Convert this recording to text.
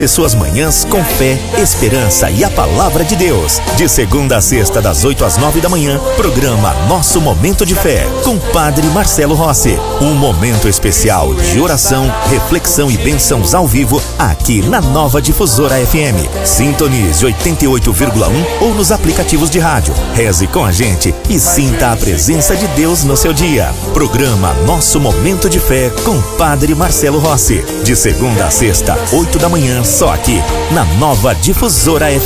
Suas manhãs com fé, esperança e a palavra de Deus. De segunda a sexta, das 8 às 9 da manhã, programa Nosso Momento de Fé, com Padre Marcelo Rossi. Um momento especial de oração, reflexão e bênçãos ao vivo, aqui na Nova Difusora FM. Sintonize 88,1 ou nos aplicativos de rádio. Reze com a gente e sinta a presença de Deus no seu dia. Programa Nosso Momento de Fé, com Padre Marcelo Rossi. De segunda a sexta, 8 da manhã, só aqui na Nova Difusora FM.